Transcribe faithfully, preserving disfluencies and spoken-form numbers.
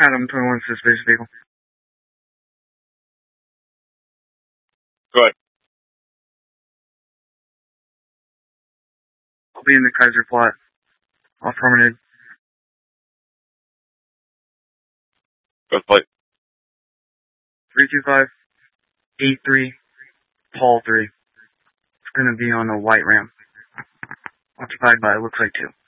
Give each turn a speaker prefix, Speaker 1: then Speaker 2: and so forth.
Speaker 1: Adam twenty-one, suspicious vehicle.
Speaker 2: Go ahead.
Speaker 1: I'll be in the Kaiser plot. Off promenade.
Speaker 2: Go plate.
Speaker 1: three two five eight three Paul three. It's gonna be on a white ramp. Occupied by, it looks like two.